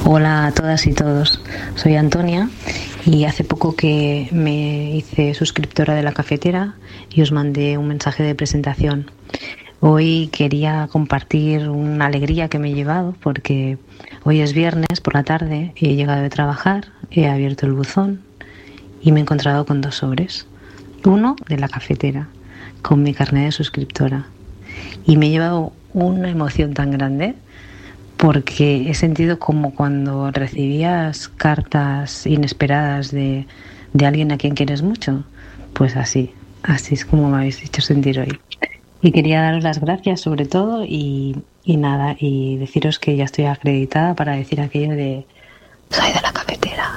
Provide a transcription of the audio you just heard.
Hola a todas y todos, soy Antonia y hace poco que me hice suscriptora de la cafetera y os mandé un mensaje de presentación. Hoy quería compartir una alegría que me he llevado porque hoy es viernes por la tarde y he llegado de trabajar, he abierto el buzón y me he encontrado con 2 sobres. Uno de la cafetera, con mi carnet de suscriptora. Y me he llevado una emoción tan grande porque he sentido como cuando recibías cartas inesperadas de alguien a quien quieres mucho. Pues así es como me habéis hecho sentir hoy. Y quería daros las gracias sobre todo y nada, y deciros que ya estoy acreditada para decir aquello de soy de la cafetera.